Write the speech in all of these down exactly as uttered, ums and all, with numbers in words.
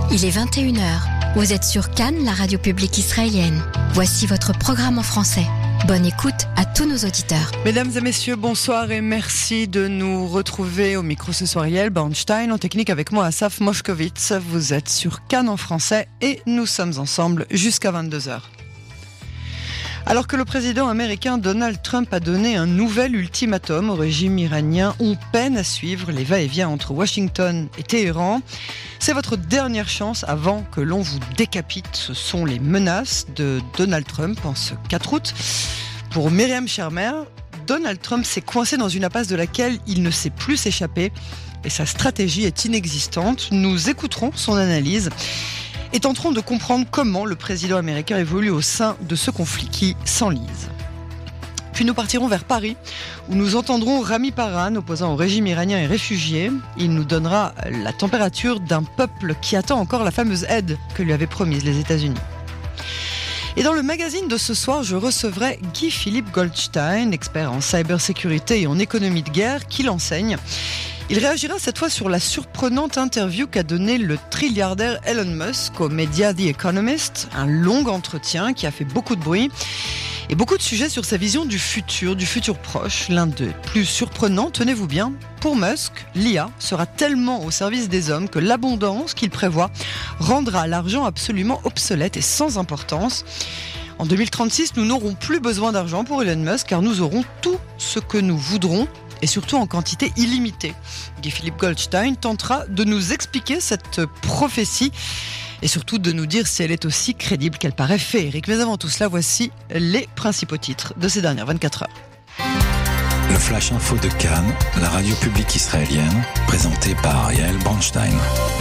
Il est vingt et une heures. Vous êtes sur Cannes, la radio publique israélienne. Voici votre programme en français. Bonne écoute à tous nos auditeurs. Mesdames et messieurs, bonsoir et merci de nous retrouver au micro ce soir. Yael Bernstein, en technique avec moi, Asaf Moshkovitz. Vous êtes sur Cannes en français et nous sommes ensemble jusqu'à vingt-deux heures. Alors que le président américain Donald Trump a donné un nouvel ultimatum au régime iranien, on peine à suivre les va-et-vient entre Washington et Téhéran. C'est votre dernière chance avant que l'on vous décapite. Ce sont les menaces de Donald Trump en ce quatre août. Pour Myriam Shermer, Donald Trump s'est coincé dans une impasse de laquelle il ne sait plus s'échapper et sa stratégie est inexistante. Nous écouterons son analyse et tenterons de comprendre comment le président américain évolue au sein de ce conflit qui s'enlise. Puis nous partirons vers Paris, où nous entendrons Rami Paran, opposant au régime iranien et réfugié. Il nous donnera la température d'un peuple qui attend encore la fameuse aide que lui avaient promise les États-Unis. Et dans le magazine de ce soir, je recevrai Guy-Philippe Goldstein, expert en cybersécurité et en économie de guerre, qui l'enseigne. Il réagira cette fois sur la surprenante interview qu'a donnée le trilliardaire Elon Musk aux médias The Economist, un long entretien qui a fait beaucoup de bruit et beaucoup de sujets sur sa vision du futur, du futur proche. L'un des plus surprenants, tenez-vous bien, pour Musk, l'I A sera tellement au service des hommes que l'abondance qu'il prévoit rendra l'argent absolument obsolète et sans importance. En deux mille trente-six, nous n'aurons plus besoin d'argent pour Elon Musk car nous aurons tout ce que nous voudrons et surtout en quantité illimitée. Guy-Philippe Goldstein tentera de nous expliquer cette prophétie et surtout de nous dire si elle est aussi crédible qu'elle paraît féerique. Mais avant tout cela, voici les principaux titres de ces dernières vingt-quatre heures. Le Flash Info de Cannes, la radio publique israélienne, présenté par Yael Bernstein.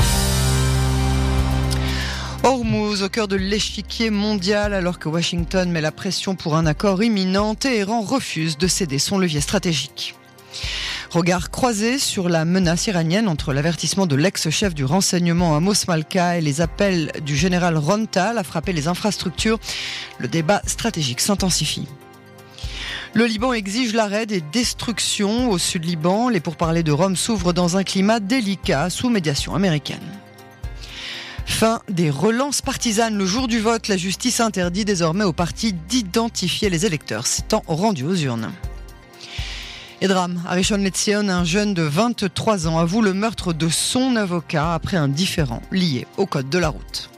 Hormuz, au cœur de l'échiquier mondial, alors que Washington met la pression pour un accord imminent, Téhéran refuse de céder son levier stratégique. Regard croisé sur la menace iranienne entre l'avertissement de l'ex-chef du renseignement Amos Malka et les appels du général Ron Tal à frapper les infrastructures. Le débat stratégique s'intensifie. Le Liban exige l'arrêt des destructions au sud-Liban. Les pourparlers de Rome s'ouvrent dans un climat délicat sous médiation américaine. Fin des relances partisanes. Le jour du vote, la justice interdit désormais aux partis d'identifier les électeurs s'étant rendus aux urnes. Et drame, à Rishon LeZion, un jeune de vingt-trois ans avoue le meurtre de son avocat après un différend lié au code de la route.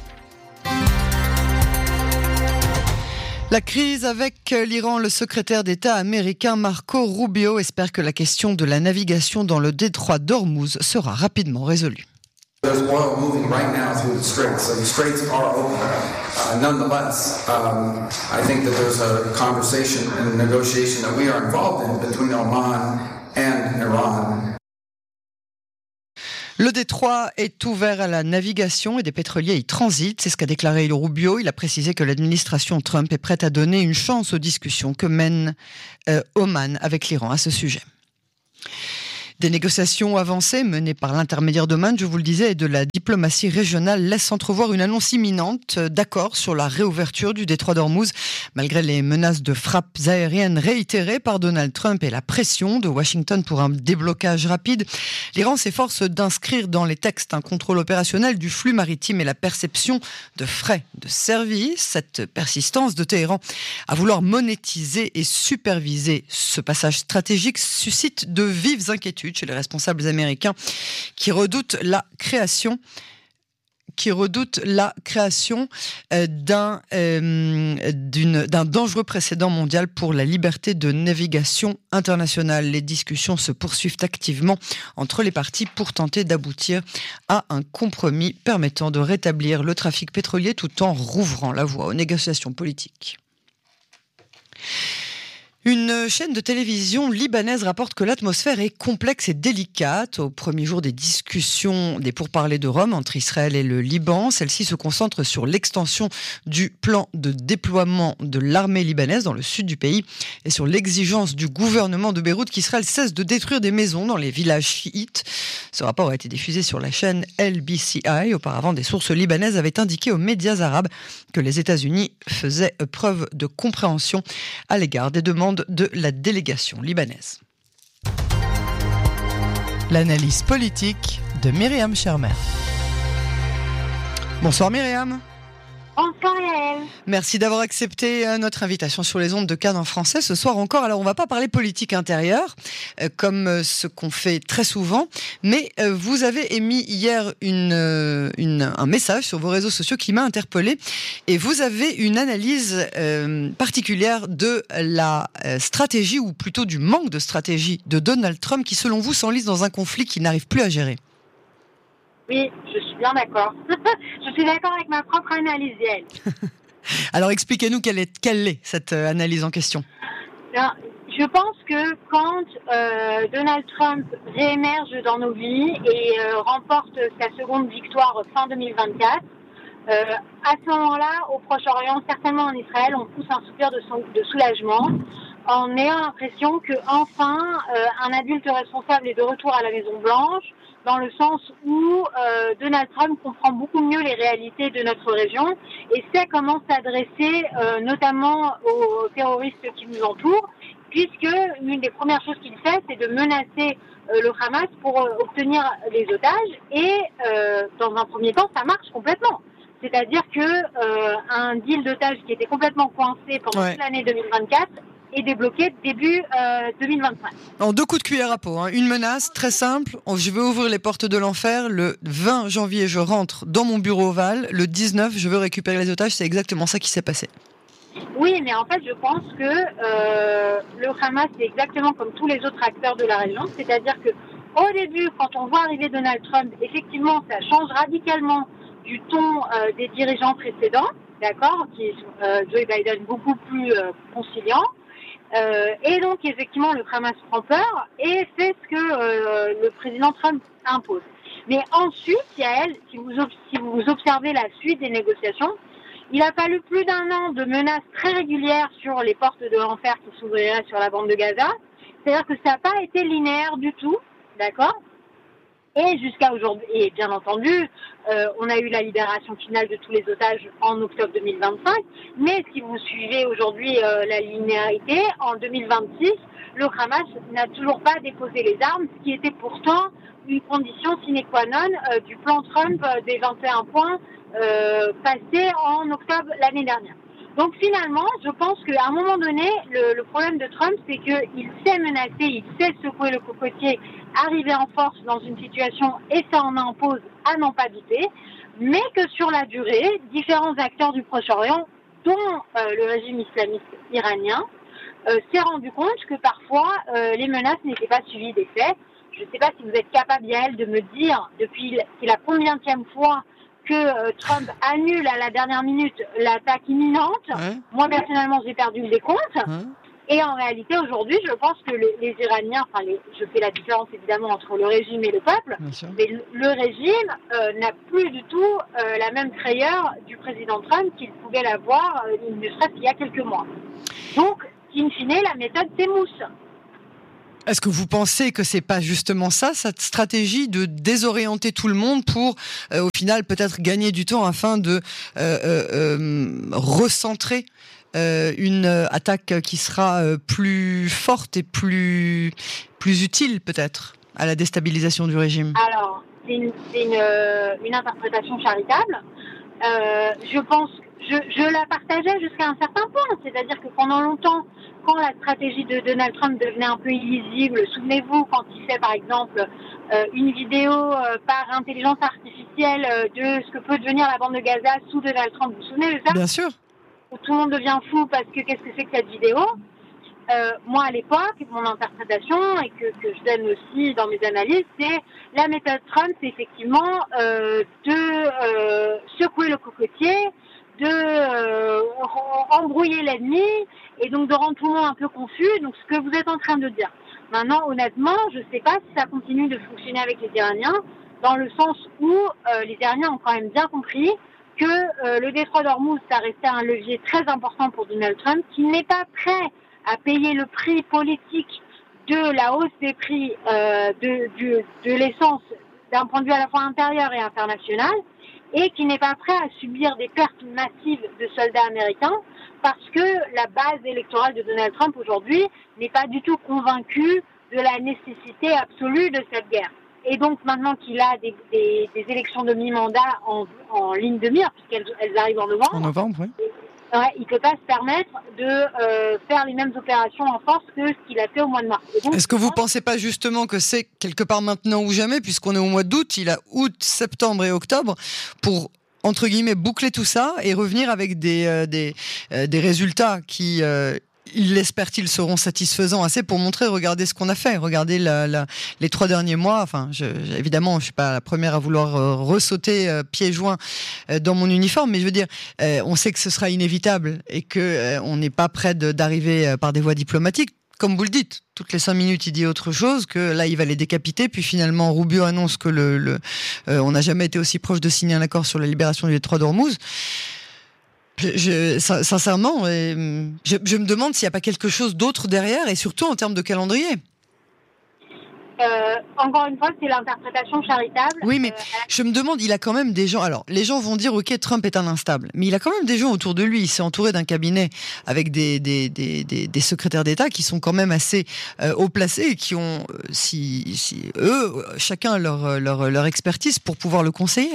La crise avec l'Iran, le secrétaire d'État américain Marco Rubio espère que la question de la navigation dans le détroit d'Ormuz sera rapidement résolue. There's oil moving right now through the straits, so the straits are open. Uh, nonetheless, um, I think that there's a conversation and a negotiation that we are involved in between Oman and Iran. Le détroit est ouvert à la navigation et des pétroliers y transitent. C'est ce qu'a déclaré Rubio. Il a précisé que l'administration Trump est prête à donner une chance aux discussions que mène euh, Oman avec l'Iran à ce sujet. Des négociations avancées menées par l'intermédiaire d'Oman, je vous le disais, et de la diplomatie régionale laissent entrevoir une annonce imminente d'accord sur la réouverture du détroit d'Ormuz, malgré les menaces de frappes aériennes réitérées par Donald Trump et la pression de Washington pour un déblocage rapide. L'Iran s'efforce d'inscrire dans les textes un contrôle opérationnel du flux maritime et la perception de frais de service. Cette persistance de Téhéran à vouloir monétiser et superviser ce passage stratégique suscite de vives inquiétudes chez les responsables américains qui redoutent la création qui redoutent la création euh, d'un, euh, d'une, d'un dangereux précédent mondial pour la liberté de navigation internationale. Les discussions se poursuivent activement entre les parties pour tenter d'aboutir à un compromis permettant de rétablir le trafic pétrolier tout en rouvrant la voie aux négociations politiques. Une chaîne de télévision libanaise rapporte que l'atmosphère est complexe et délicate. Au premier jour des discussions des pourparlers de Rome entre Israël et le Liban, celle-ci se concentre sur l'extension du plan de déploiement de l'armée libanaise dans le sud du pays et sur l'exigence du gouvernement de Beyrouth qu'Israël cesse de détruire des maisons dans les villages chiites. Ce rapport a été diffusé sur la chaîne L B C I. Auparavant, des sources libanaises avaient indiqué aux médias arabes que les États-Unis faisaient preuve de compréhension à l'égard des demandes de la délégation libanaise. L'analyse politique de Myriam Shermer. Bonsoir Myriam. Bonsoir Yael. Merci d'avoir accepté notre invitation sur les ondes de Cannes en français ce soir encore. Alors on va pas parler politique intérieure euh, comme euh, ce qu'on fait très souvent, mais euh, vous avez émis hier une, euh, une, un message sur vos réseaux sociaux qui m'a interpellée et vous avez une analyse euh, particulière de la euh, stratégie ou plutôt du manque de stratégie de Donald Trump qui selon vous s'enlise dans un conflit qu'il n'arrive plus à gérer. Oui, je suis bien d'accord. Je suis d'accord avec ma propre analyse, Yael. Alors expliquez-nous quelle est, quelle est cette analyse en question. Bien, je pense que quand euh, Donald Trump réémerge dans nos vies et euh, remporte sa seconde victoire fin deux mille vingt-quatre, euh, à ce moment-là, au Proche-Orient, certainement en Israël, on pousse un soupir de, son, de soulagement en ayant l'impression que enfin euh, un adulte responsable est de retour à la Maison-Blanche, dans le sens où euh, Donald Trump comprend beaucoup mieux les réalités de notre région et sait comment s'adresser euh, notamment aux terroristes qui nous entourent, puisque l'une des premières choses qu'il fait, c'est de menacer euh, le Hamas pour euh, obtenir les otages et euh, dans un premier temps, ça marche complètement. C'est-à-dire que euh, un deal d'otages qui était complètement coincé pendant ouais. toute l'année deux mille vingt-quatre est débloqué début euh, deux mille vingt-cinq. En deux coups de cuillère à peau, hein. Une menace très simple, je vais ouvrir les portes de l'enfer, le vingt janvier je rentre dans mon bureau ovale, le dix-neuf je veux récupérer les otages, c'est exactement ça qui s'est passé. Oui, mais en fait je pense que euh, le Hamas c'est exactement comme tous les autres acteurs de la région, c'est-à-dire que au début quand on voit arriver Donald Trump, effectivement ça change radicalement du ton euh, des dirigeants précédents, d'accord, qui est euh, Joe Biden beaucoup plus euh, conciliant. Euh, et donc, effectivement, le Hamas prend peur et fait ce que euh, le président Trump impose. Mais ensuite, Yael, si vous, si vous observez la suite des négociations, il a fallu plus d'un an de menaces très régulières sur les portes de l'enfer qui s'ouvriraient sur la bande de Gaza. C'est-à-dire que ça n'a pas été linéaire du tout, d'accord ? Et jusqu'à aujourd'hui, et bien entendu, euh, on a eu la libération finale de tous les otages en octobre deux mille vingt-cinq. Mais si vous suivez aujourd'hui euh, la linéarité, en deux mille vingt-six, le Hamas n'a toujours pas déposé les armes, ce qui était pourtant une condition sine qua non euh, du plan Trump euh, des vingt et un points euh, passés en octobre l'année dernière. Donc finalement, je pense qu'à un moment donné, le, le problème de Trump, c'est qu'il sait menacer, il sait secouer le cocotier, arriver en force dans une situation et ça en impose à n'en pas douter, mais que sur la durée, différents acteurs du Proche-Orient, dont euh, le régime islamiste iranien, euh, s'est rendu compte que parfois euh, les menaces n'étaient pas suivies des faits. Je ne sais pas si vous êtes capable, Yael, de me dire depuis c'est la combienième fois que euh, Trump annule à la dernière minute l'attaque imminente. Ouais. Moi, personnellement, j'ai perdu le décompte. Ouais. Et en réalité, aujourd'hui, je pense que les, les Iraniens, enfin, les, je fais la différence évidemment entre le régime et le peuple, mais le, le régime euh, n'a plus du tout euh, la même frayeur du président Trump qu'il pouvait l'avoir, euh, ne serait-ce qu'il y a quelques mois. Donc, in fine, la méthode s'émousse. Est-ce que vous pensez que c'est pas justement ça, cette stratégie de désorienter tout le monde pour, euh, au final, peut-être gagner du temps afin de euh, euh, recentrer euh, une attaque qui sera euh, plus forte et plus plus utile peut-être à la déstabilisation du régime? Alors, c'est une, c'est une, euh, une interprétation charitable. Euh, je pense, je, je la partageais jusqu'à un certain point, c'est-à-dire que pendant longtemps, quand la stratégie de Donald Trump devenait un peu illisible, souvenez-vous quand il fait par exemple euh, une vidéo euh, par intelligence artificielle euh, de ce que peut devenir la bande de Gaza sous Donald Trump, vous vous souvenez de ça? Bien sûr. Où tout le monde devient fou parce que qu'est-ce que c'est que cette vidéo? euh, Moi à l'époque, mon interprétation et que, que je donne aussi dans mes analyses, c'est la méthode Trump, c'est effectivement euh, de euh, secouer le cocotier, de euh, embrouiller l'ennemi et donc de rendre tout le monde un peu confus. Donc ce que vous êtes en train de dire. Maintenant, honnêtement, je ne sais pas si ça continue de fonctionner avec les Iraniens, dans le sens où euh, les Iraniens ont quand même bien compris que euh, le détroit d'Ormuz, ça restait un levier très important pour Donald Trump, qui n'est pas prêt à payer le prix politique de la hausse des prix euh, de, de, de l'essence d'un point de vue à la fois intérieur et international, et qui n'est pas prêt à subir des pertes massives de soldats américains parce que la base électorale de Donald Trump aujourd'hui n'est pas du tout convaincue de la nécessité absolue de cette guerre. et donc maintenant qu'il a des, des, des élections de mi-mandat en, en ligne de mire, puisqu'elles elles arrivent en novembre, en novembre, oui. Ouais, il ne peut pas se permettre de euh, faire les mêmes opérations en force que ce qu'il a fait au mois de mars. Donc, est-ce que vous ne pensez pas justement que c'est quelque part maintenant ou jamais, puisqu'on est au mois d'août, il a août, septembre et octobre, pour, entre guillemets, boucler tout ça et revenir avec des, euh, des, euh, des résultats qui... Euh, il l'espère-t-il seront satisfaisants assez pour montrer, regardez ce qu'on a fait, regardez la, la, les trois derniers mois. Enfin, je, évidemment, je suis pas la première à vouloir euh, ressauter euh, pieds joints euh, dans mon uniforme, mais je veux dire, euh, on sait que ce sera inévitable et que euh, on n'est pas près de, d'arriver euh, par des voies diplomatiques. Comme vous le dites, toutes les cinq minutes, il dit autre chose, que là, il va les décapiter. Puis finalement, Rubio annonce que le, le euh, on n'a jamais été aussi proche de signer un accord sur la libération du détroit d'Ormuz. Je, je, sincèrement, je, je me demande s'il n'y a pas quelque chose d'autre derrière, et surtout en termes de calendrier. Euh, encore une fois, c'est l'interprétation charitable. Oui, mais euh, je me demande, il a quand même des gens... Alors, les gens vont dire, ok, Trump est un instable, mais il a quand même des gens autour de lui. Il s'est entouré d'un cabinet avec des, des, des, des, des secrétaires d'État qui sont quand même assez euh, haut placés et qui ont, euh, si, si eux, chacun leur, leur, leur expertise pour pouvoir le conseiller.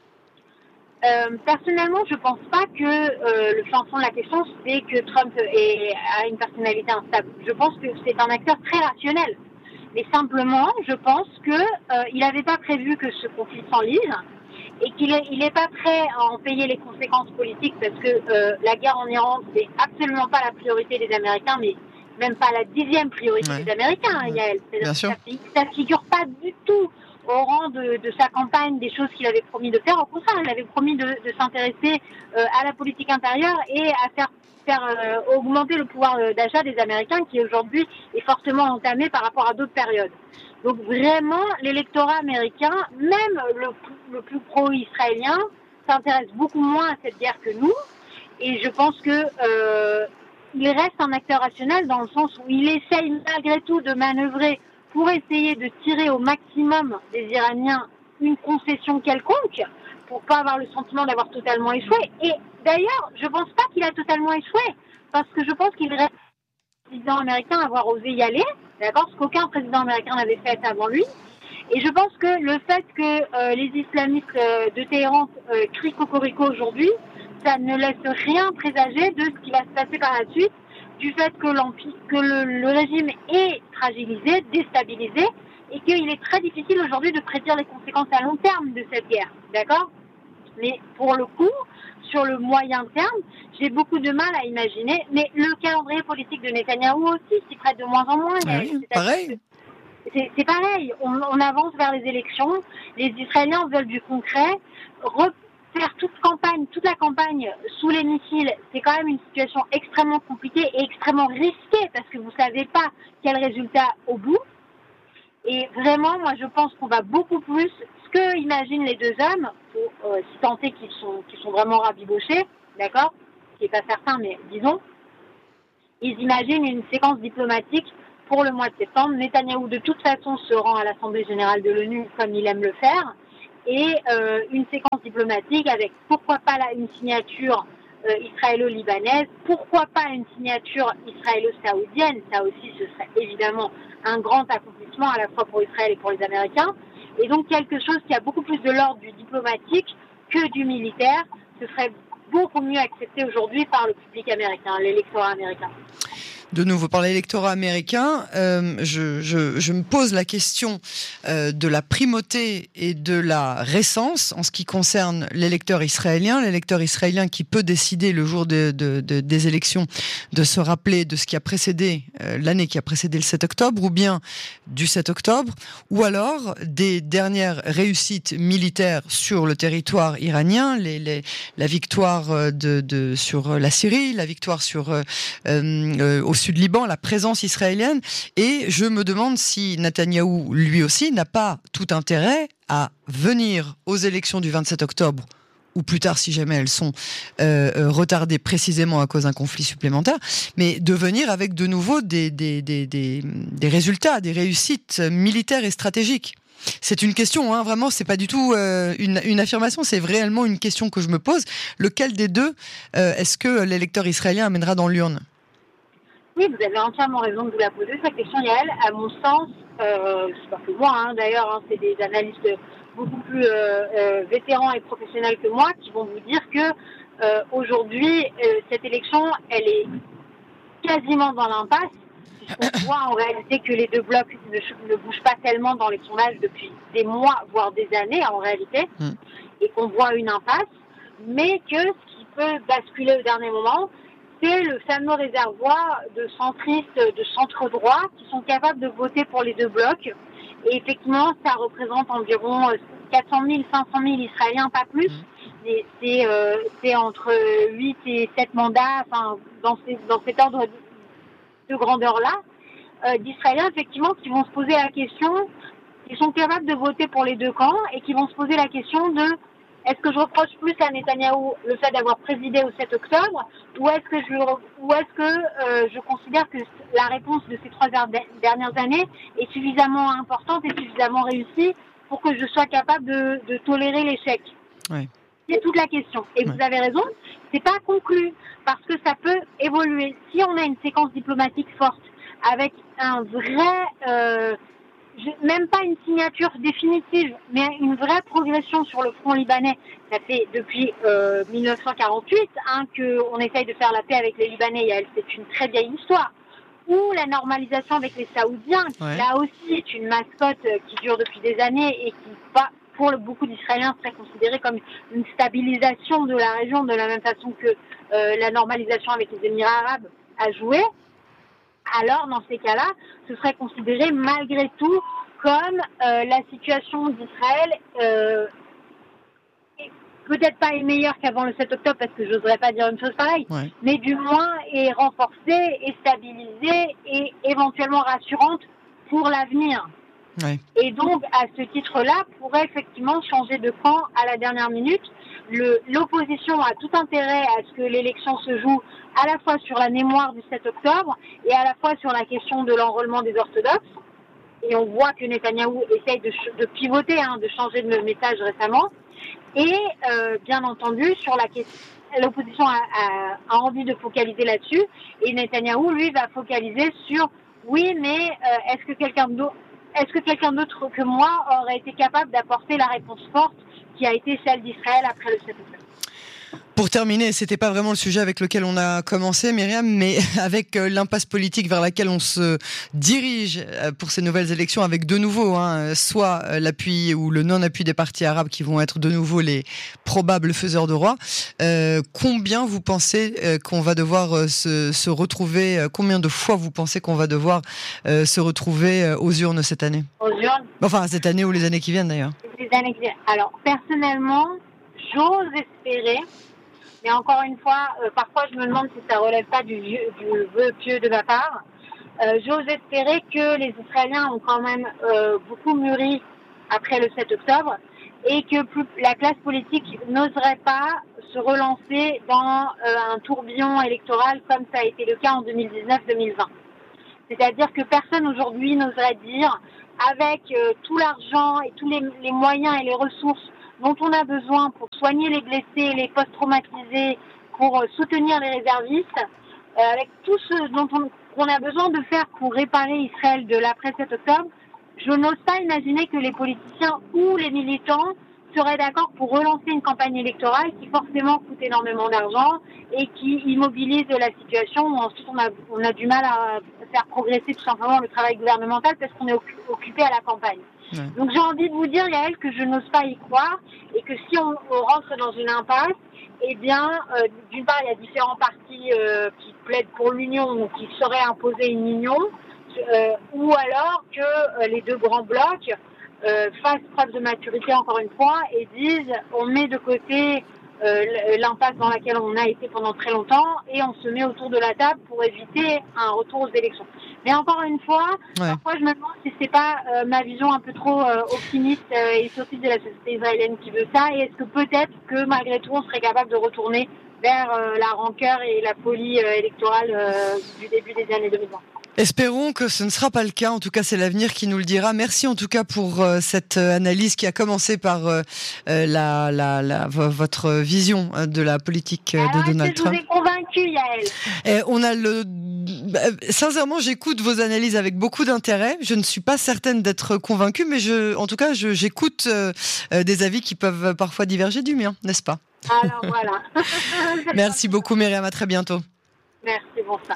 Euh, personnellement, je pense pas que euh, le fin fond de la question, c'est que Trump est, a une personnalité instable. Je pense que c'est un acteur très rationnel. Mais simplement, je pense que euh, il n'avait pas prévu que ce conflit s'enlise et qu'il est, il est pas prêt à en payer les conséquences politiques parce que euh, la guerre en Iran, c'est absolument pas la priorité des Américains, mais même pas la dixième priorité ouais. des Américains, ouais. Yael. Bien sûr. Ça ne figure pas du tout au rang de, de sa campagne des choses qu'il avait promis de faire. Au contraire, il avait promis de, de s'intéresser euh, à la politique intérieure et à faire, faire euh, augmenter le pouvoir d'achat des Américains qui aujourd'hui est fortement entamé par rapport à d'autres périodes. Donc vraiment, l'électorat américain, même le, le plus pro-israélien, s'intéresse beaucoup moins à cette guerre que nous. Et je pense que euh, il reste un acteur rationnel dans le sens où il essaye malgré tout de manœuvrer pour essayer de tirer au maximum des Iraniens une concession quelconque, pour pas avoir le sentiment d'avoir totalement échoué. Et d'ailleurs, je pense pas qu'il a totalement échoué, parce que je pense qu'il reste le président américain à avoir osé y aller, d'accord, ce qu'aucun président américain n'avait fait avant lui. Et je pense que le fait que euh, les islamistes euh, de Téhéran euh, crient cocorico aujourd'hui, ça ne laisse rien présager de ce qui va se passer par la suite, du fait que, l'empire, que le, le régime est fragilisé, déstabilisé, et qu'il est très difficile aujourd'hui de prédire les conséquences à long terme de cette guerre, d'accord ? Mais pour le coup, sur le moyen terme, j'ai beaucoup de mal à imaginer, mais le calendrier politique de Netanyahou aussi s'y prête de moins en moins. Ah oui, pareil. C'est, c'est pareil, on, on avance vers les élections, les Israéliens veulent du concret, Re- faire toute campagne, toute la campagne sous les missiles, c'est quand même une situation extrêmement compliquée et extrêmement risquée parce que vous savez pas quel résultat au bout. Et vraiment, moi, je pense qu'on va beaucoup plus ce que imaginent les deux hommes, pour, euh, si tant est qu'ils sont, qu'ils sont vraiment rabibochés, d'accord, ce qui est pas certain, mais disons, ils imaginent une séquence diplomatique pour le mois de septembre. Netanyahou, de toute façon, se rend à l'Assemblée générale de l'ONU comme il aime le faire. Et euh, une séquence diplomatique avec pourquoi pas là, une signature euh, israélo-libanaise, pourquoi pas une signature israélo-saoudienne, ça aussi ce serait évidemment un grand accomplissement à la fois pour Israël et pour les Américains, et donc quelque chose qui a beaucoup plus de l'ordre du diplomatique que du militaire, ce serait beaucoup mieux accepté aujourd'hui par le public américain, l'électorat américain. De nouveau, par l'électorat américain, euh, je, je, je me pose la question euh, de la primauté et de la récence en ce qui concerne l'électeur israélien. L'électeur israélien qui peut décider le jour de, de, de, des élections de se rappeler de ce qui a précédé euh, l'année qui a précédé le sept octobre, ou bien du sept octobre, ou alors des dernières réussites militaires sur le territoire iranien, les, les, la victoire de, de, sur la Syrie, la victoire sur euh, euh, au sud Liban, la présence israélienne, et je me demande si Netanyahou, lui aussi, n'a pas tout intérêt à venir aux élections du vingt-sept octobre, ou plus tard si jamais elles sont euh, retardées précisément à cause d'un conflit supplémentaire, mais de venir avec de nouveau des, des, des, des, des résultats, des réussites militaires et stratégiques. C'est une question, hein, vraiment, c'est pas du tout euh, une, une affirmation, c'est réellement une question que je me pose. Lequel des deux euh, est-ce que l'électeur israélien amènera dans l'urne ? Oui, vous avez entièrement raison de vous la poser, cette question, Yael. À mon sens, euh, c'est pas que moi hein, d'ailleurs, hein, c'est des analystes beaucoup plus euh, euh, vétérans et professionnels que moi qui vont vous dire que euh, aujourd'hui, euh, cette élection, elle est quasiment dans l'impasse. On voit en réalité que les deux blocs ne, ne bougent pas tellement dans les sondages depuis des mois, voire des années en réalité, mmh. et qu'on voit une impasse, mais que ce qui peut basculer au dernier moment, c'est le fameux réservoir de centristes, de centre-droit, qui sont capables de voter pour les deux blocs. Et effectivement, ça représente environ quatre cent mille, cinq cent mille Israéliens, pas plus. Mmh. Et c'est, euh, c'est entre huit et sept mandats, enfin, dans, ces, dans cet ordre de de grandeur-là, euh, d'Israéliens, effectivement, qui vont se poser la question, qui sont capables de voter pour les deux camps et qui vont se poser la question de est-ce que je reproche plus à Netanyahou le fait d'avoir présidé au sept octobre ou est-ce que je, ou est-ce que euh, je considère que la réponse de ces trois dernières années est suffisamment importante et suffisamment réussie pour que je sois capable de, de tolérer l'échec. Oui. C'est toute la question. Et oui. Vous avez raison, c'est pas conclu parce que ça peut évoluer. Si on a une séquence diplomatique forte avec un vrai, euh, même pas une signature définitive, mais une vraie progression sur le front libanais. Ça fait depuis euh, dix-neuf cent quarante-huit hein, qu'on essaye de faire la paix avec les Libanais. Et c'est une très vieille histoire. Ou la normalisation avec les Saoudiens, qui ouais. là aussi est une mascotte qui dure depuis des années et qui va pour beaucoup d'Israéliens serait considérée comme une stabilisation de la région de la même façon que euh, la normalisation avec les Émirats arabes a joué. Alors, dans ces cas-là, ce serait considéré malgré tout comme euh, la situation d'Israël euh, peut-être pas est meilleure qu'avant le sept octobre parce que j'oserais pas dire une chose pareille, ouais. mais du moins est renforcée, est stabilisée et éventuellement rassurante pour l'avenir. Ouais. Et donc, à ce titre-là, pourrait effectivement changer de camp à la dernière minute. Le, l'opposition a tout intérêt à ce que l'élection se joue à la fois sur la mémoire du sept octobre et à la fois sur la question de l'enrôlement des orthodoxes. Et on voit que Netanyahou essaye de, de pivoter, hein, de changer de message récemment. Et euh, bien entendu, sur la question, l'opposition a, a, a envie de focaliser là-dessus. Et Netanyahou, lui, va focaliser sur oui, mais euh, est-ce que quelqu'un d'autre Est-ce que quelqu'un d'autre que moi aurait été capable d'apporter la réponse forte qui a été celle d'Israël après le sept octobre? Pour terminer, c'était pas vraiment le sujet avec lequel on a commencé, Myriam, mais avec l'impasse politique vers laquelle on se dirige pour ces nouvelles élections, avec de nouveau, hein, soit l'appui ou le non-appui des partis arabes qui vont être de nouveau les probables faiseurs de roi. Euh, combien vous pensez euh, qu'on va devoir euh, se, se retrouver, euh, combien de fois vous pensez qu'on va devoir euh, se retrouver euh, aux urnes cette année? Aux urnes? Enfin, cette année ou les années qui viennent d'ailleurs. Les années qui viennent. Alors, personnellement, j'ose espérer. Mais encore une fois, euh, parfois je me demande si ça relève pas du, vieux, du vœu pieux de ma part. Euh, j'ose espérer que les Israéliens ont quand même euh, beaucoup mûri après le sept octobre et que plus, la classe politique n'oserait pas se relancer dans euh, un tourbillon électoral comme ça a été le cas en deux mille dix-neuf deux mille vingt. C'est-à-dire que personne aujourd'hui n'oserait dire, avec euh, tout l'argent et tous les, les moyens et les ressources dont on a besoin pour soigner les blessés, les post-traumatisés, pour soutenir les réservistes, euh, avec tout ce dont on, qu'on a besoin de faire pour réparer Israël de l'après sept octobre, je n'ose pas imaginer que les politiciens ou les militants seraient d'accord pour relancer une campagne électorale qui forcément coûte énormément d'argent et qui immobilise la situation où ensuite on a, on a du mal à faire progresser tout simplement le travail gouvernemental parce qu'on est occupé à la campagne. Ouais. Donc j'ai envie de vous dire, Yael, que je n'ose pas y croire et que si on, on rentre dans une impasse, eh bien, euh, d'une part, il y a différents partis euh, qui plaident pour l'union ou qui sauraient imposer une union, euh, ou alors que euh, les deux grands blocs euh, fassent preuve de maturité encore une fois et disent on met de côté euh, l'impasse dans laquelle on a été pendant très longtemps et on se met autour de la table pour éviter un retour aux élections. Mais encore une fois, ouais. parfois je me demande si c'est pas euh, ma vision un peu trop euh, optimiste euh, et utopiste de la société israélienne qui veut ça, et est-ce que peut-être que malgré tout on serait capable de retourner vers euh, la rancœur et la folie euh, électorale euh, du début des années deux mille vingt. Espérons que ce ne sera pas le cas. En tout cas, c'est l'avenir qui nous le dira. Merci en tout cas pour euh, cette analyse qui a commencé par euh, la, la, la, votre vision de la politique Alors, de Donald est-ce que Trump. je vous ai convaincu, Yael ? Et on a le. Sincèrement, j'écoute vos analyses avec beaucoup d'intérêt. Je ne suis pas certaine d'être convaincue, mais je, en tout cas, je, j'écoute euh, des avis qui peuvent parfois diverger du mien, n'est-ce pas ? Alors voilà. Merci beaucoup, Myriam. À très bientôt. Merci, bonsoir.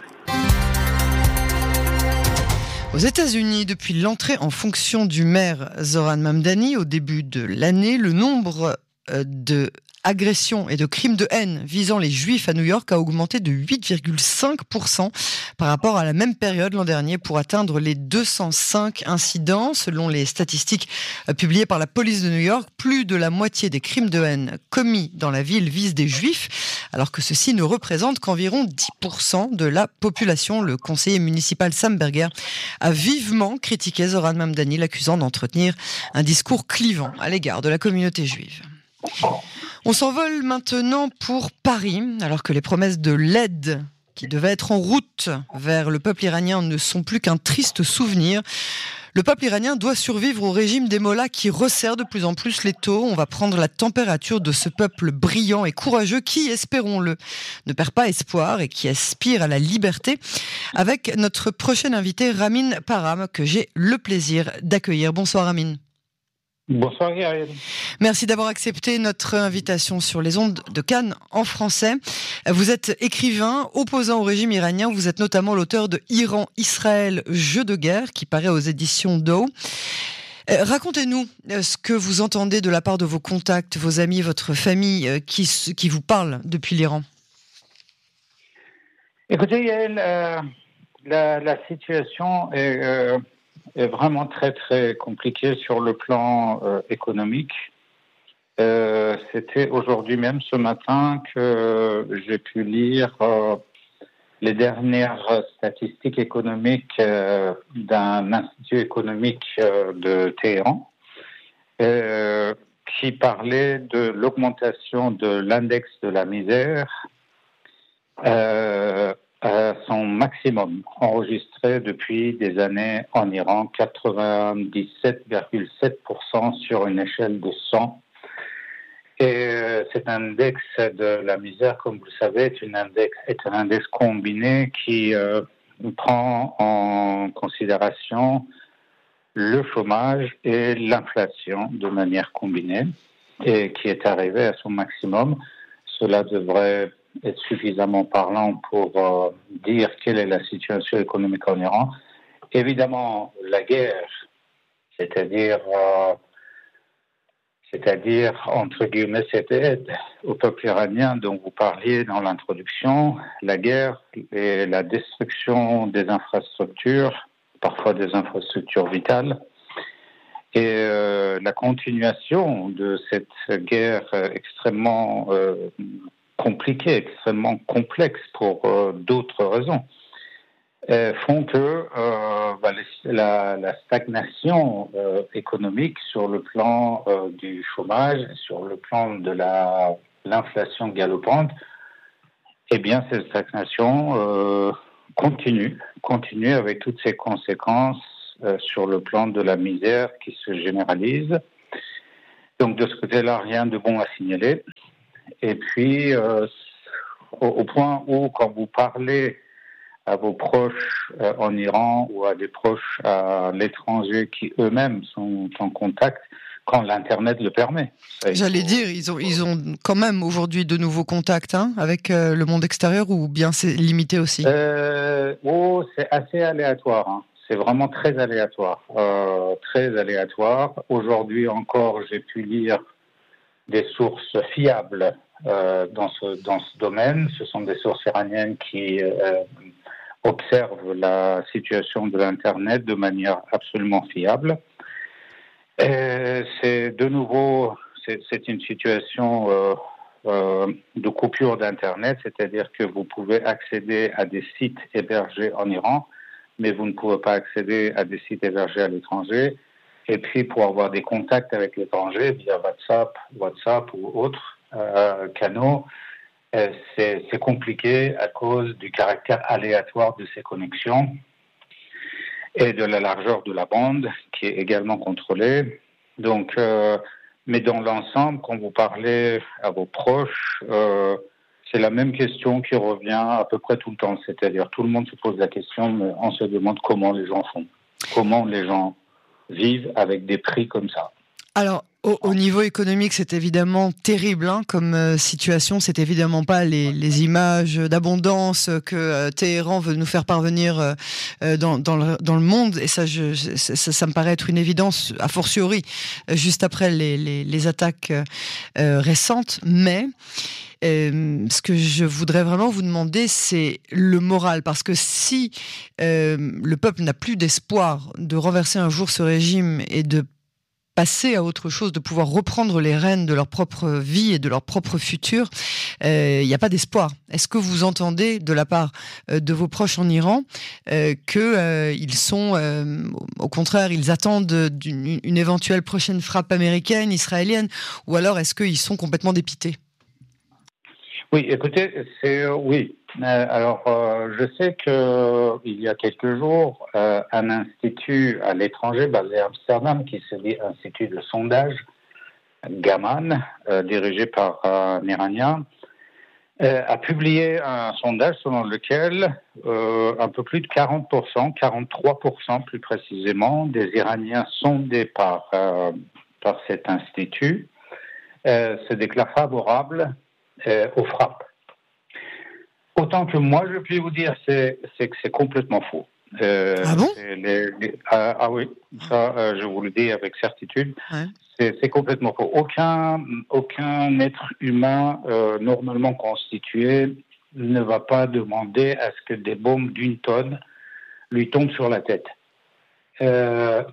Aux États-Unis, depuis l'entrée en fonction du maire Zoran Mamdani au début de l'année, le nombre de agressions et de crimes de haine visant les Juifs à New York a augmenté de huit virgule cinq pour cent par rapport à la même période l'an dernier pour atteindre les deux cent cinq incidents. Selon les statistiques publiées par la police de New York, plus de la moitié des crimes de haine commis dans la ville visent des Juifs, alors que ceux-ci ne représentent qu'environ dix pour cent de la population. Le conseiller municipal Sam Berger a vivement critiqué Zoran Mamdani, l'accusant d'entretenir un discours clivant à l'égard de la communauté juive. On s'envole maintenant pour Paris, alors que les promesses de l'aide qui devait être en route vers le peuple iranien ne sont plus qu'un triste souvenir. Le peuple iranien doit survivre au régime des mollahs qui resserre de plus en plus les taux. On va prendre la température de ce peuple brillant et courageux qui, espérons-le, ne perd pas espoir et qui aspire à la liberté, avec notre prochain invité, Ramin Param, que j'ai le plaisir d'accueillir. Bonsoir Ramin. Bonsoir Yael. Merci d'avoir accepté notre invitation sur les ondes de Cannes en français. Vous êtes écrivain, opposant au régime iranien. Vous êtes notamment l'auteur de Iran, Israël, jeu de guerre, qui paraît aux éditions Dow. Euh, racontez-nous ce que vous entendez de la part de vos contacts, vos amis, votre famille qui, qui vous parlent depuis l'Iran. Écoutez Yael, euh, la, la situation est... Euh... est vraiment très très compliqué sur le plan euh, économique. Euh, c'était aujourd'hui même ce matin que j'ai pu lire euh, les dernières statistiques économiques euh, d'un institut économique euh, de Téhéran euh, qui parlait de l'augmentation de l'index de la misère euh, à son maximum enregistré depuis des années en Iran, quatre-vingt-dix-sept virgule sept pour cent sur une échelle de cent. Et cet index de la misère, comme vous le savez, est, une index, est un index combiné qui euh, prend en considération le chômage et l'inflation de manière combinée et qui est arrivé à son maximum. Cela devrait être suffisamment parlant pour euh, dire quelle est la situation économique en Iran. Évidemment, la guerre, c'est-à-dire, euh, c'est-à-dire entre guillemets, cette aide au peuple iranien dont vous parliez dans l'introduction, la guerre et la destruction des infrastructures, parfois des infrastructures vitales, et euh, la continuation de cette guerre euh, extrêmement euh, compliqué, extrêmement complexe pour euh, d'autres raisons, euh, font que euh, bah, la, la stagnation euh, économique sur le plan euh, du chômage, sur le plan de la, l'inflation galopante, eh bien cette stagnation euh, continue, continue avec toutes ses conséquences euh, sur le plan de la misère qui se généralise. Donc de ce côté-là, rien de bon à signaler. Et puis, euh, au, au point où, quand vous parlez à vos proches euh, en Iran ou à des proches à l'étranger qui eux-mêmes sont en contact, quand l'Internet le permet. Ça, J'allais faut... dire, ils ont, ils ont quand même aujourd'hui de nouveaux contacts hein, avec euh, le monde extérieur ou bien c'est limité aussi euh, Oh, c'est assez aléatoire. Hein. C'est vraiment très aléatoire. Euh, très aléatoire. Aujourd'hui encore, j'ai pu lire des sources fiables euh, dans ce dans ce domaine. Ce sont des sources iraniennes qui euh, observent la situation de l'Internet de manière absolument fiable. Et c'est de nouveau, c'est, c'est une situation euh, euh, de coupure d'Internet, c'est-à-dire que vous pouvez accéder à des sites hébergés en Iran, mais vous ne pouvez pas accéder à des sites hébergés à l'étranger. Et puis, pour avoir des contacts avec l'étranger via WhatsApp, WhatsApp ou autres euh, canaux, euh, c'est, c'est compliqué à cause du caractère aléatoire de ces connexions et de la largeur de la bande qui est également contrôlée. Donc, euh, mais dans l'ensemble, quand vous parlez à vos proches, euh, c'est la même question qui revient à peu près tout le temps. C'est-à-dire, tout le monde se pose la question, mais on se demande comment les gens font, comment les gens vivent avec des prix comme ça. Alors, au, au niveau économique, c'est évidemment terrible hein, comme euh, situation. C'est évidemment pas les, les images d'abondance que euh, Téhéran veut nous faire parvenir euh, dans, dans, le, dans le monde. Et ça, je, ça, ça me paraît être une évidence, a fortiori, euh, juste après les, les, les attaques euh, récentes. Mais euh, ce que je voudrais vraiment vous demander, c'est le moral. Parce que si euh, le peuple n'a plus d'espoir de renverser un jour ce régime et de passer à autre chose, de pouvoir reprendre les rênes de leur propre vie et de leur propre futur, il euh, n'y a pas d'espoir. Est-ce que vous entendez de la part euh, de vos proches en Iran euh, qu'ils euh, sont, euh, au contraire, ils attendent d'une, une éventuelle prochaine frappe américaine, israélienne, ou alors est-ce qu'ils sont complètement dépités ? Oui, écoutez, c'est euh, oui. Euh, alors, euh, je sais que il y a quelques jours, euh, un institut à l'étranger, basé à Amsterdam, qui se dit Institut de sondage, Gaman, euh, dirigé par euh, un Iranien, euh, a publié un sondage selon lequel euh, un peu plus de quarante pour cent, quarante-trois pour cent plus précisément, des Iraniens sondés par euh, par cet institut euh, se déclarent favorables Euh, aux frappes. Autant que moi, je puis vous dire, c'est, c'est que c'est complètement faux. Euh, ah bon les, les, ah, ah oui, ça, euh, je vous le dis avec certitude. Ouais. C'est, c'est complètement faux. Aucun, aucun être humain euh, normalement constitué ne va pas demander à ce que des bombes d'une tonne lui tombent sur la tête. Euh,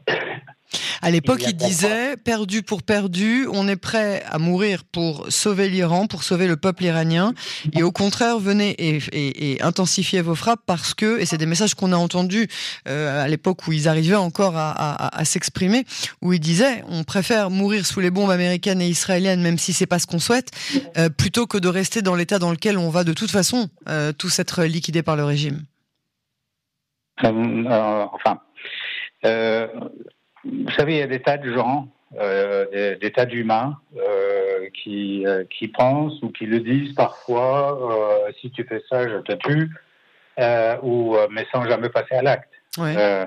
À l'époque, il, il disait, perdu pour perdu, on est prêt à mourir pour sauver l'Iran, pour sauver le peuple iranien, et au contraire, venez et, et, et intensifiez vos frappes parce que, et c'est des messages qu'on a entendus euh, à l'époque où ils arrivaient encore à, à, à s'exprimer, où ils disaient, on préfère mourir sous les bombes américaines et israéliennes, même si c'est pas ce qu'on souhaite, euh, plutôt que de rester dans l'état dans lequel on va de toute façon euh, tous être liquidés par le régime. Euh, euh, enfin... Euh... Vous savez, il y a des tas de gens, euh, des, des tas d'humains euh, qui, euh, qui pensent ou qui le disent parfois, euh, si tu fais ça, je te tue, euh, ou, mais sans jamais passer à l'acte. Ouais. Euh,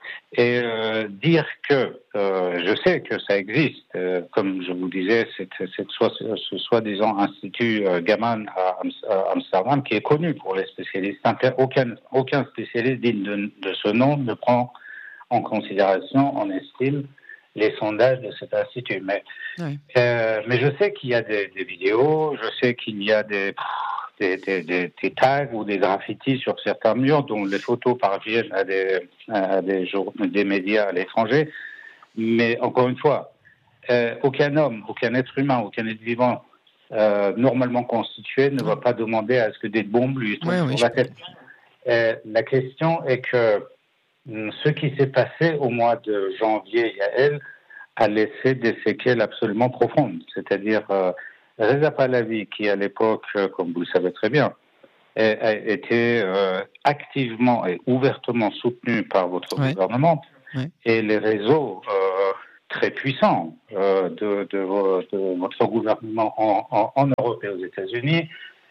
et euh, dire que, euh, je sais que ça existe, euh, comme je vous disais, c'est, c'est soit, ce soi-disant institut euh, Gaman à, à Amsterdam, qui est connu pour les spécialistes. Aucun, aucun spécialiste digne de, de ce nom ne prend en considération, on estime, les sondages de cet institut. Mais, oui. euh, mais je sais qu'il y a des, des vidéos, je sais qu'il y a des, des, des, des, des tags ou des graffitis sur certains murs dont les photos parviennent à des, à des, jour, des médias à l'étranger. Mais encore une fois, euh, aucun homme, aucun être humain, aucun être vivant euh, normalement constitué ne va pas demander à ce que des bombes lui tombent oui, sur oui, la tête. Euh, la question est que ce qui s'est passé au mois de janvier, Yael, a laissé des séquelles absolument profondes. C'est-à-dire, euh, Reza Pahlavi, qui à l'époque, comme vous le savez très bien, a été euh, activement et ouvertement soutenu par votre ouais. gouvernement, ouais. et les réseaux euh, très puissants euh, de, de, de votre gouvernement en, en, en Europe et aux États-Unis,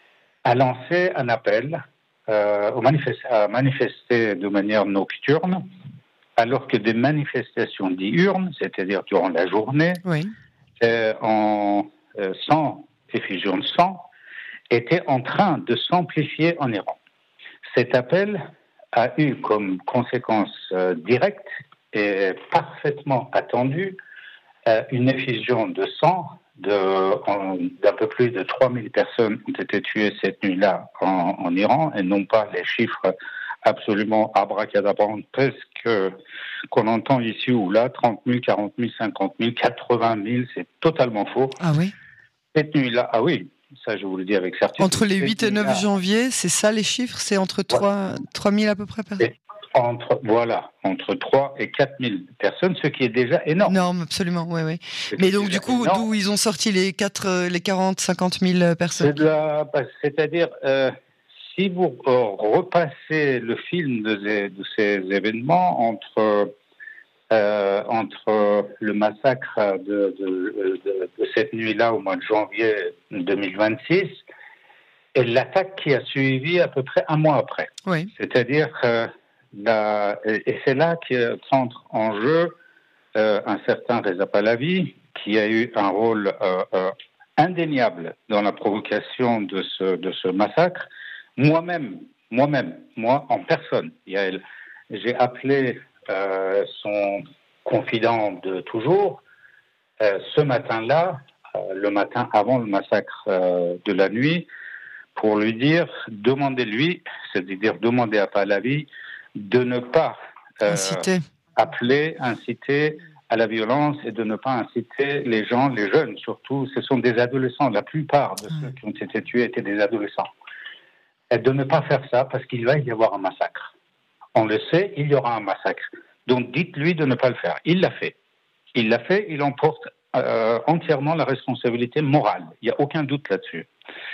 a lancé un appel Euh, à manifester de manière nocturne, alors que des manifestations diurnes, c'est-à-dire durant la journée, oui. euh, en euh, sang, effusion de sang, étaient en train de s'amplifier en Iran. Cet appel a eu comme conséquence euh, directe et parfaitement attendue euh, une effusion de sang. De, en, d'un peu plus de trois mille personnes ont été tuées cette nuit-là en, en Iran, et non pas les chiffres absolument abracadabrantesques qu'on entend ici ou là, trente mille, quarante mille, cinquante mille, quatre-vingt mille, c'est totalement faux. Ah oui ? Cette nuit-là, ah oui, ça je vous le dis avec certitude. Entre les huit et neuf janvier, c'est ça les chiffres ? C'est entre trois mille à peu près personnes ? Entre, voilà, entre trois et quatre mille personnes, ce qui est déjà énorme. Énorme, absolument, oui, oui. Mais donc, du coup, énorme. D'où ils ont sorti les, quatre, les quarante, cinquante mille personnes ? C'est de la, c'est-à-dire, euh, si vous euh, repassez le film de ces, de ces événements entre, euh, entre le massacre de, de, de, de cette nuit-là au mois de janvier deux mille vingt-six et l'attaque qui a suivi à peu près un mois après. Oui. C'est-à-dire, euh, la, et c'est là qu'entre en jeu euh, un certain Reza Pahlavi, qui a eu un rôle euh, euh, indéniable dans la provocation de ce, de ce massacre. Moi-même, moi-même, moi en personne, Yael, j'ai appelé euh, son confident de toujours euh, ce matin-là, euh, le matin avant le massacre euh, de la nuit, pour lui dire, demandez-lui, c'est-à-dire demander à Pahlavi de ne pas euh, inciter. appeler, inciter à la violence et de ne pas inciter les gens, les jeunes surtout. Ce sont des adolescents, la plupart de ceux qui ont été tués étaient des adolescents. Et de ne pas faire ça parce qu'il va y avoir un massacre. On le sait, il y aura un massacre. Donc dites-lui de ne pas le faire. Il l'a fait. Il l'a fait, il en porte euh, entièrement la responsabilité morale. Il n'y a aucun doute là-dessus.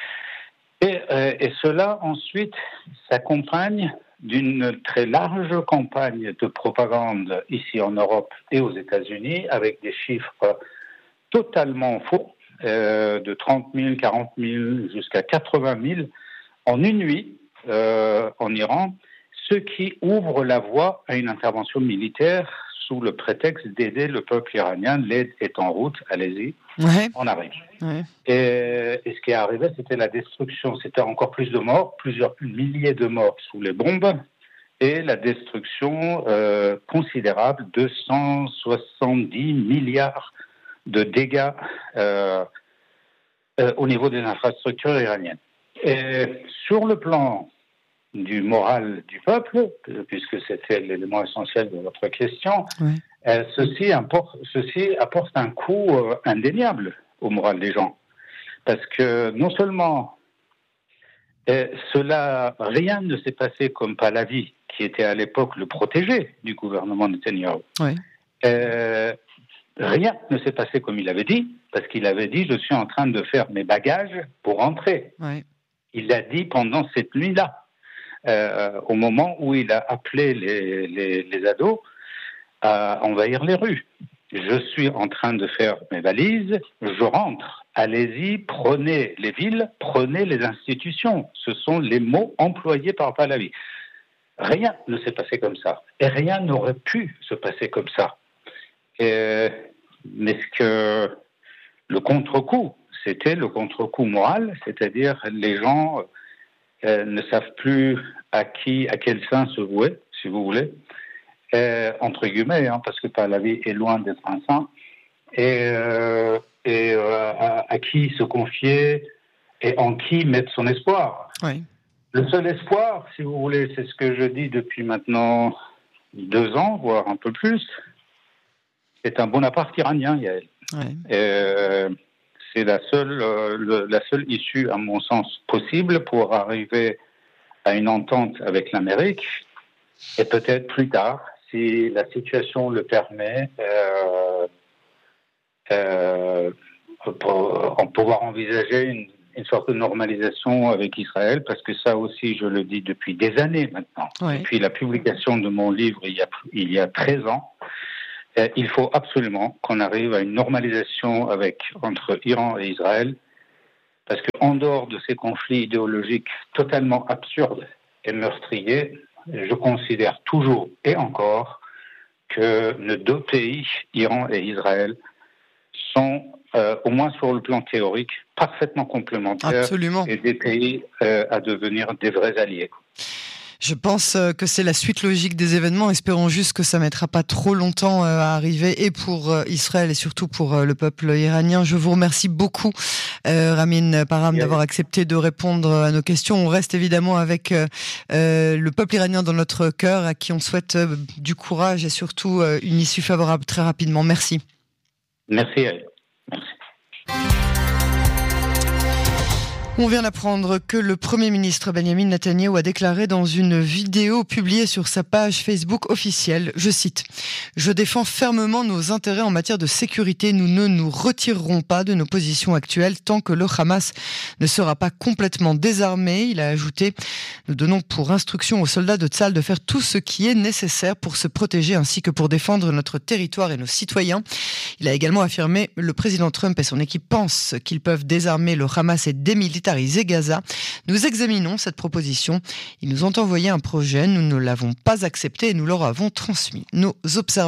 Et, euh, et cela ensuite s'accompagne d'une très large campagne de propagande ici en Europe et aux États-Unis, avec des chiffres totalement faux, euh, de trente mille, quarante mille, jusqu'à quatre-vingt mille en une nuit euh, en Iran, ce qui ouvre la voie à une intervention militaire sous le prétexte d'aider le peuple iranien. L'aide est en route, allez-y, ouais. on arrive. Ouais. Et, et ce qui est arrivé, c'était la destruction. C'était encore plus de morts, plusieurs milliers de morts sous les bombes, et la destruction euh, considérable de cent soixante-dix milliards de dégâts euh, euh, au niveau des infrastructures iraniennes. Et sur le plan du moral du peuple, puisque c'était l'élément essentiel de votre question, ouais. euh, ceci, apporte, ceci apporte un coup euh, indéniable au moral des gens. Parce que non seulement euh, cela, rien ne s'est passé comme Pahlavi, qui était à l'époque le protégé du gouvernement Netanyahou. Oui. Euh, rien ne s'est passé comme il avait dit, parce qu'il avait dit « je suis en train de faire mes bagages pour rentrer Oui. ». Il l'a dit pendant cette nuit-là, euh, au moment où il a appelé les, les, les ados à envahir les rues. Je suis en train de faire mes valises, je rentre. Allez-y, prenez les villes, prenez les institutions. Ce sont les mots employés par Pahlavi. Rien ne s'est passé comme ça. Et rien n'aurait pu se passer comme ça. Et, mais ce que le contre-coup, c'était le contre-coup moral, c'est-à-dire les gens euh, ne savent plus à qui, à quel saint se vouer, si vous voulez. Euh, entre guillemets, hein, parce que Pahlavi est loin d'être un saint, et, euh, et euh, à, à qui se confier et en qui mettre son espoir. Oui. Le seul espoir, si vous voulez, c'est ce que je dis depuis maintenant deux ans, voire un peu plus, c'est un Bonaparte iranien, Yael. Oui. Euh, c'est la seule, euh, le, la seule issue, à mon sens, possible pour arriver à une entente avec l'Amérique, et peut-être plus tard, si la situation le permet, euh, euh, pour, en pouvoir envisager une, une sorte de normalisation avec Israël, parce que ça aussi, je le dis depuis des années maintenant, oui. depuis la publication de mon livre il y a, il y a treize ans, euh, il faut absolument qu'on arrive à une normalisation avec, entre Iran et Israël, parce qu'en dehors de ces conflits idéologiques totalement absurdes et meurtriers, je considère toujours et encore que nos deux pays, Iran et Israël, sont, euh, au moins sur le plan théorique, parfaitement complémentaires. Absolument. Et des pays euh, à devenir des vrais alliés. Je pense que c'est la suite logique des événements. Espérons juste que ça ne mettra pas trop longtemps à arriver, et pour Israël et surtout pour le peuple iranien. Je vous remercie beaucoup, euh, Ramin Parham, Bien. d'avoir accepté de répondre à nos questions. On reste évidemment avec euh, le peuple iranien dans notre cœur, à qui on souhaite euh, du courage et surtout euh, une issue favorable très rapidement. Merci. Merci. Merci. On vient d'apprendre que le Premier ministre Benjamin Netanyahou a déclaré dans une vidéo publiée sur sa page Facebook officielle, je cite, « Je défends fermement nos intérêts en matière de sécurité. Nous ne nous retirerons pas de nos positions actuelles tant que le Hamas ne sera pas complètement désarmé. » Il a ajouté, « Nous donnons pour instruction aux soldats de Tsahal de faire tout ce qui est nécessaire pour se protéger ainsi que pour défendre notre territoire et nos citoyens. » Il a également affirmé, « Le président Trump et son équipe pensent qu'ils peuvent désarmer le Hamas et démilitariser Gaza. Nous examinons cette proposition. Ils nous ont envoyé un projet, nous ne l'avons pas accepté et nous leur avons transmis nos observations. »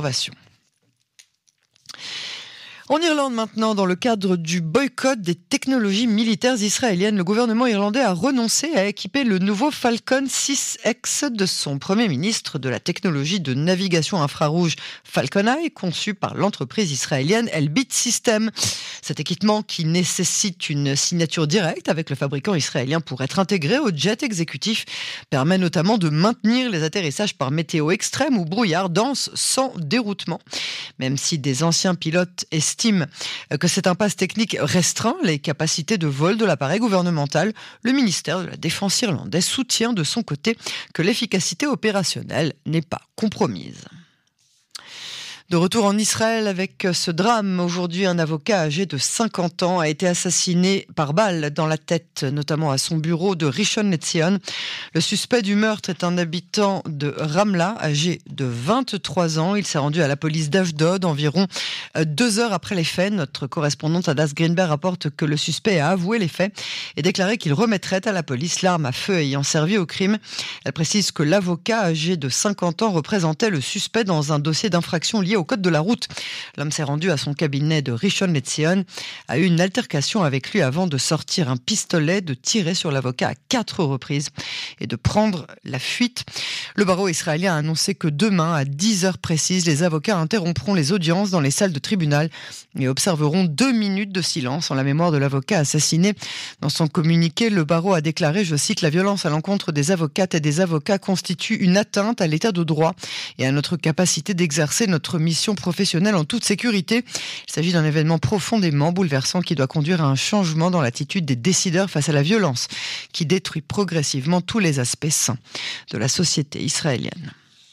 En Irlande maintenant, dans le cadre du boycott des technologies militaires israéliennes, le gouvernement irlandais a renoncé à équiper le nouveau Falcon six X de son Premier ministre de la technologie de navigation infrarouge Falcon Eye, conçu par l'entreprise israélienne Elbit Systems. Cet équipement, qui nécessite une signature directe avec le fabricant israélien pour être intégré au jet exécutif, permet notamment de maintenir les atterrissages par météo extrême ou brouillard dense sans déroutement. Même si des anciens pilotes estiment que cette impasse technique restreint les capacités de vol de l'appareil gouvernemental, le ministère de la Défense irlandais soutient de son côté que l'efficacité opérationnelle n'est pas compromise. De retour en Israël avec ce drame, aujourd'hui un avocat âgé de cinquante ans a été assassiné par balle dans la tête, notamment à son bureau de Rishon LeZion. Le suspect du meurtre est un habitant de Ramla, âgé de vingt-trois ans. Il s'est rendu à la police d'Ashdod environ deux heures après les faits. Notre correspondante Adas Greenberg rapporte que le suspect a avoué les faits et déclaré qu'il remettrait à la police l'arme à feu ayant servi au crime. Elle précise que l'avocat âgé de cinquante ans représentait le suspect dans un dossier d'infraction lié au code de la route. L'homme s'est rendu à son cabinet de Rishon LeZion, a eu une altercation avec lui avant de sortir un pistolet, de tirer sur l'avocat à quatre reprises et de prendre la fuite. Le barreau israélien a annoncé que demain, à dix heures précises, les avocats interrompront les audiences dans les salles de tribunal et observeront deux minutes de silence en la mémoire de l'avocat assassiné. Dans son communiqué, le barreau a déclaré, je cite, « La violence à l'encontre des avocates et des avocats constitue une atteinte à l'état de droit et à notre capacité d'exercer notre mission professionnelle en toute sécurité. Il s'agit d'un événement profondément bouleversant qui doit conduire à un changement dans l'attitude des décideurs face à la violence qui détruit progressivement tous les aspects sains de la société israélienne. »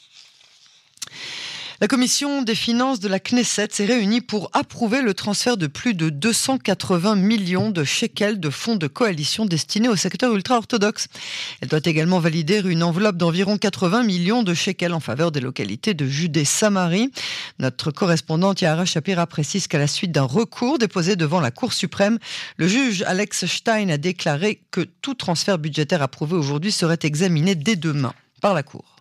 La commission des finances de la Knesset s'est réunie pour approuver le transfert de plus de deux cent quatre-vingts millions de shekels de fonds de coalition destinés au secteur ultra-orthodoxe. Elle doit également valider une enveloppe d'environ quatre-vingts millions de shekels en faveur des localités de Judée-Samarie. Notre correspondante Yahara Shapira précise qu'à la suite d'un recours déposé devant la Cour suprême, le juge Alex Stein a déclaré que tout transfert budgétaire approuvé aujourd'hui serait examiné dès demain par la Cour.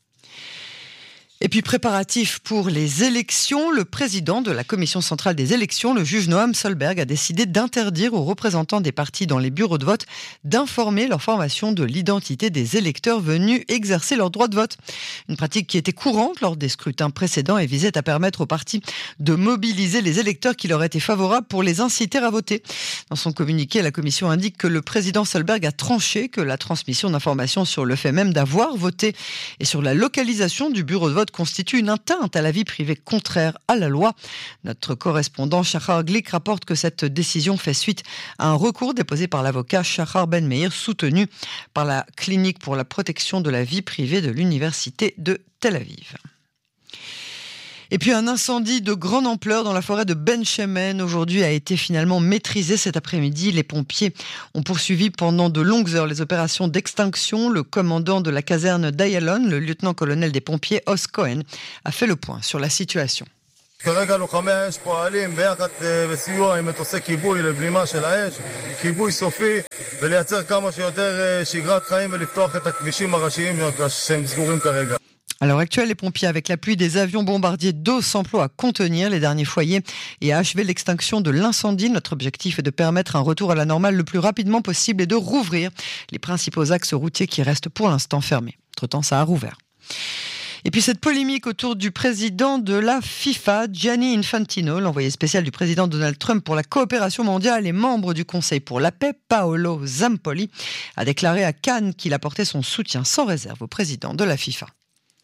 Et puis préparatif pour les élections, le président de la Commission centrale des élections, le juge Noam Solberg, a décidé d'interdire aux représentants des partis dans les bureaux de vote d'informer leur formation de l'identité des électeurs venus exercer leur droit de vote. Une pratique qui était courante lors des scrutins précédents et visait à permettre aux partis de mobiliser les électeurs qui leur étaient favorables pour les inciter à voter. Dans son communiqué, la Commission indique que le président Solberg a tranché que la transmission d'informations sur le fait même d'avoir voté et sur la localisation du bureau de vote constitue une atteinte à la vie privée contraire à la loi. Notre correspondant Shachar Glick rapporte que cette décision fait suite à un recours déposé par l'avocat Shachar Ben Meir, soutenu par la clinique pour la protection de la vie privée de l'université de Tel Aviv. Et puis un incendie de grande ampleur dans la forêt de Ben Shemen aujourd'hui a été finalement maîtrisé cet après-midi. Les pompiers ont poursuivi pendant de longues heures les opérations d'extinction. Le commandant de la caserne d'Ayalon, le lieutenant-colonel des pompiers Oz Cohen, a fait le point sur la situation. כרגע לוחמי האש פועלים ביחד בסיוע עם מטוסי כיבוי לבלימה של האש, כיבוי סופי ולייצר כמה שיותר שגרת חיים ולפתוח את הכבישים הראשיים שהם סגורים כרגע. À l'heure actuelle, les pompiers, avec l'appui des avions bombardiers d'eau, s'emploient à contenir les derniers foyers et à achever l'extinction de l'incendie. Notre objectif est de permettre un retour à la normale le plus rapidement possible et de rouvrir les principaux axes routiers qui restent pour l'instant fermés. Entre-temps, ça a rouvert. Et puis cette polémique autour du président de la FIFA, Gianni Infantino, l'envoyé spécial du président Donald Trump pour la coopération mondiale et membre du Conseil pour la paix, Paolo Zampoli, a déclaré à Cannes qu'il apportait son soutien sans réserve au président de la FIFA.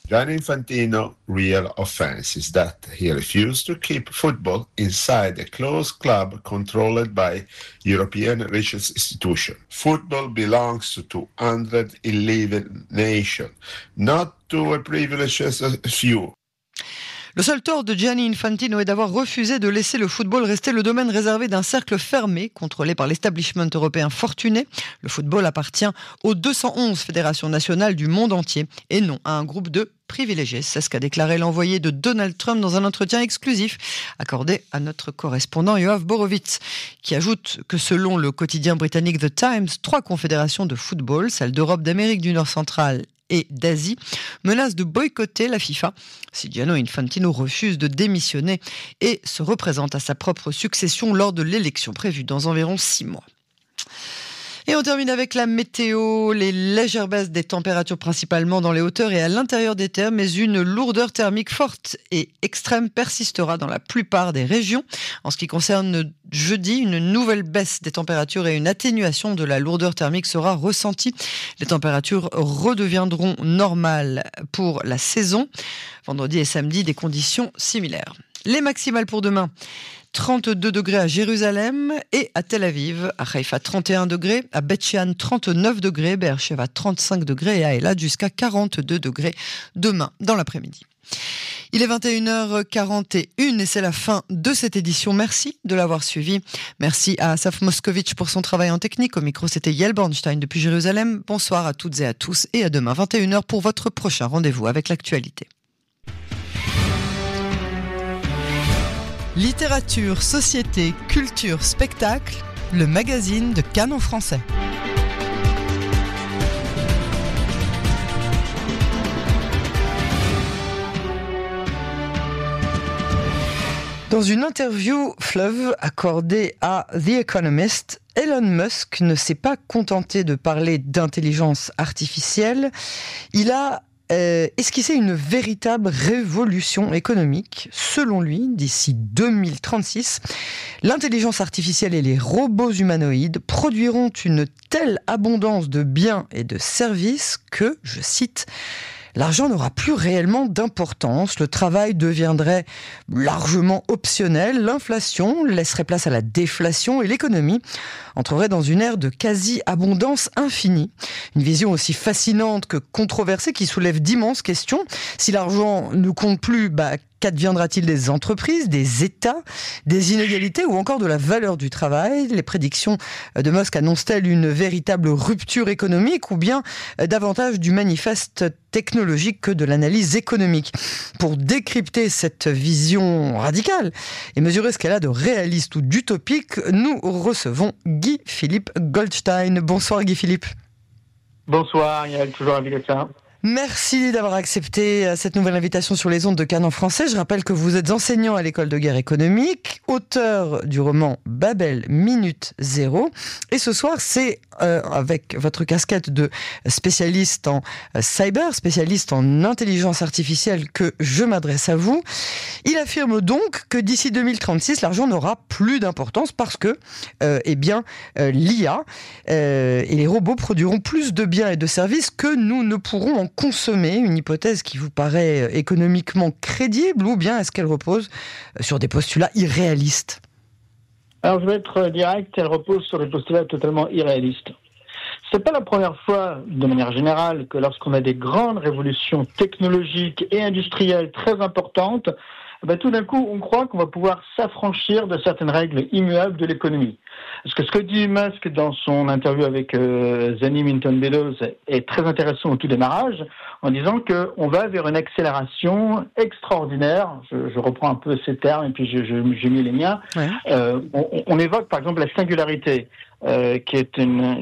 Gianni Infantino's real offense is that he refused to keep football inside a closed club controlled by European religious institutions. Football belongs to two hundred eleven nations, not to a privileged few. Le seul tort de Gianni Infantino est d'avoir refusé de laisser le football rester le domaine réservé d'un cercle fermé, contrôlé par l'establishment européen fortuné. Le football appartient aux deux cent onze fédérations nationales du monde entier et non à un groupe de privilégiés. C'est ce qu'a déclaré l'envoyé de Donald Trump dans un entretien exclusif accordé à notre correspondant Yoav Borovitz, qui ajoute que selon le quotidien britannique The Times, trois confédérations de football, celles d'Europe, d'Amérique du Nord centrale et d'Asie, menacent de boycotter la FIFA si Gianni Infantino refuse de démissionner et se représente à sa propre succession lors de l'élection prévue dans environ six mois. Et on termine avec la météo, les légères baisses des températures principalement dans les hauteurs et à l'intérieur des terres, mais une lourdeur thermique forte et extrême persistera dans la plupart des régions. En ce qui concerne jeudi, une nouvelle baisse des températures et une atténuation de la lourdeur thermique sera ressentie. Les températures redeviendront normales pour la saison. Vendredi et samedi, des conditions similaires. Les maximales pour demain. trente-deux degrés à Jérusalem et à Tel Aviv, à Haïfa trente et un degrés, à Beth Shean trente-neuf degrés, Be'er-Sheva trente-cinq degrés et à Eilat jusqu'à quarante-deux degrés demain dans l'après-midi. Il est vingt et une heures quarante et une et c'est la fin de cette édition. Merci de l'avoir suivi. Merci à Asaf Moskovitch pour son travail en technique. Au micro, c'était Yael Bornstein depuis Jérusalem. Bonsoir à toutes et à tous et à demain vingt et une heures pour votre prochain rendez-vous avec l'actualité. Littérature, société, culture, spectacle, le magazine de Cannes en français. Dans une interview fleuve accordée à The Economist, Elon Musk ne s'est pas contenté de parler d'intelligence artificielle. Il a Euh, esquisser une véritable révolution économique. Selon lui, d'ici deux mille trente-six, l'intelligence artificielle et les robots humanoïdes produiront une telle abondance de biens et de services que, je cite, l'argent n'aura plus réellement d'importance, le travail deviendrait largement optionnel, l'inflation laisserait place à la déflation et l'économie entrerait dans une ère de quasi-abondance infinie. Une vision aussi fascinante que controversée qui soulève d'immenses questions. Si l'argent ne compte plus, bah, qu'adviendra-t-il des entreprises, des États, des inégalités ou encore de la valeur du travail ? Les prédictions de Musk annoncent-elles une véritable rupture économique ou bien davantage du manifeste technologique que de l'analyse économique ? Pour décrypter cette vision radicale et mesurer ce qu'elle a de réaliste ou d'utopique, nous recevons Guy-Philippe Goldstein. Bonsoir Guy-Philippe. Bonsoir, Yael, toujours avec ça. Merci d'avoir accepté cette nouvelle invitation sur les ondes de Cannes en français. Je rappelle que vous êtes enseignant à l'école de guerre économique, auteur du roman Babel Minute Zéro. Et ce soir, c'est euh, avec votre casquette de spécialiste en cyber, spécialiste en intelligence artificielle que je m'adresse à vous. Il affirme donc que d'ici deux mille trente-six, l'argent n'aura plus d'importance parce que euh, eh bien, euh, l'I A euh, et les robots produiront plus de biens et de services que nous ne pourrons en consommer. Une hypothèse qui vous paraît économiquement crédible ou bien est-ce qu'elle repose sur des postulats irréalistes ? Alors je vais être direct, elle repose sur des postulats totalement irréalistes. C'est pas la première fois, de manière générale, que lorsqu'on a des grandes révolutions technologiques et industrielles très importantes, ben, tout d'un coup, on croit qu'on va pouvoir s'affranchir de certaines règles immuables de l'économie. Parce que ce que dit Musk dans son interview avec euh, Zanny Minton-Beddoes est très intéressant au tout démarrage, en disant qu'on va vers une accélération extraordinaire. Je, je reprends un peu ces termes et puis je, je, j'ai mis les miens. Ouais. Euh, on, on évoque par exemple la singularité, euh, qui est une,